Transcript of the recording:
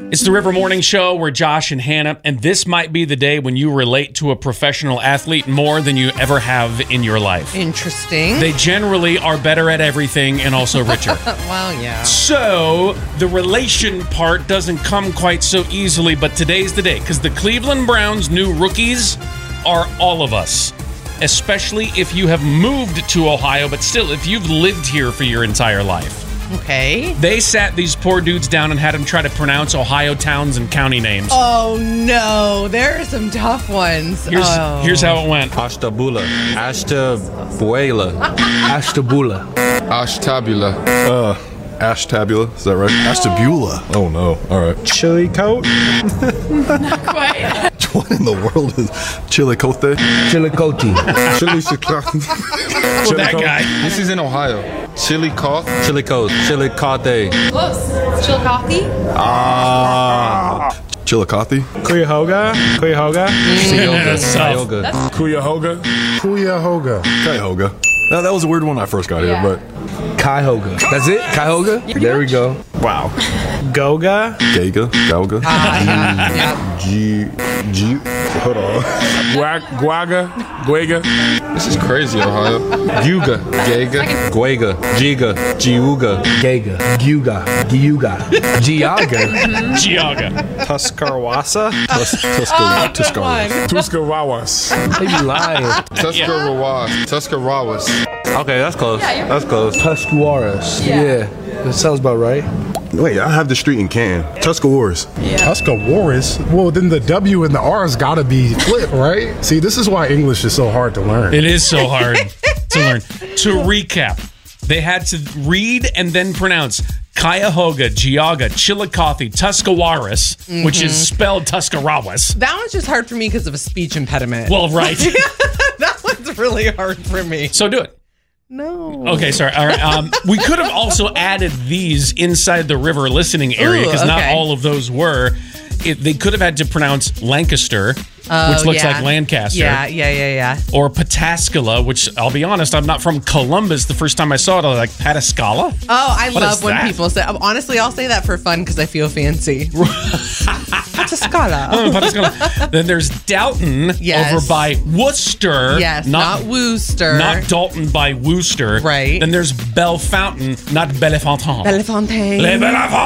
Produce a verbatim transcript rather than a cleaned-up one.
It's the River Morning Show. We're Josh and Hannah, and this might be the day when you relate to a professional athlete more than you ever have in your life. Interesting. They generally are better at everything and also richer. Well, yeah. So the relation part doesn't come quite so easily, but today's the day because the Cleveland Browns' new rookies are all of us, especially if you have moved to Ohio, but still, if you've lived here for your entire life. Okay. They sat these poor dudes down and had them try to pronounce Ohio towns and county names. Oh, no. There are some tough ones. Here's, oh. here's how it went. Ashtabula. Ashtabuela. Ashtabula. Ashtabula. Uh, Ashtabula. Is that right? Ashtabula. Oh, no. All right. Chili coat. Not quite. What in the world is Chillicothe? Chillicothe. Chili Chicago. Well, that guy. This is in Ohio. Chili cough. Chillicothe. Chillicothe. Close. Chillicothe? Ah. Chillicothe? Cuyahoga. Cuyahoga. Tioga. Tioga. Tioga. Cuyahoga. Cuyahoga. Cuyahoga. Now, that was a weird one when I first got Yeah. here, but Cuyahoga. That's it? Cuyahoga? There we go. Wow. Goga. Gaga, Gauga, Ah, yeah, yeah. G, G, hold on. Guag, guaga. Guega. This is crazy, Ohio. Yuga. Gaga. Guega. Giga. Giuga. Gaga. Guga. Giuga. Giaga. Giaga. Tuscarwasa. Tus, Tusca, Oh, Tuscaras. good Tuscarawas. They be lying. Tuscarawas. Tuscarawas. Okay, that's close. Yeah, you're- That's close. Tuscawaras. Yeah. Yeah. That sounds about right. Wait, I have the street in Canton. Tuscawaras. Tuscawaras? Well, then the W and the R's gotta be flipped, right? See, this is why English is so hard to learn. It is so hard to learn. To recap, they had to read and then pronounce Cuyahoga, Giaga, Chillicothe, Tuscawaras, mm-hmm. which is spelled Tuscarawas. That one's just hard for me because of a speech impediment. Well, right. That one's really hard for me. So do it. No. Okay, sorry. All right. Um, we could have also added these inside the river listening area because Ooh, not okay. all of those were. It, they could have had to pronounce Lancaster, Oh, which looks yeah. like Lancaster. Yeah, yeah, yeah, yeah. Or Pataskala, which I'll be honest, I'm not from Columbus. The first time I saw it, I was like, Pataskala? Oh, I What love is when that? people say, honestly, I'll say that for fun because I feel fancy. Pataskala. Oh, Pataskala. Then there's Dalton Yes. over by Worcester. Yes, not, Worcester. Not Dalton by Worcester. Right. Then there's Bellefontaine, not Bellefontaine. Bellefontaine. Les Bellefontaine.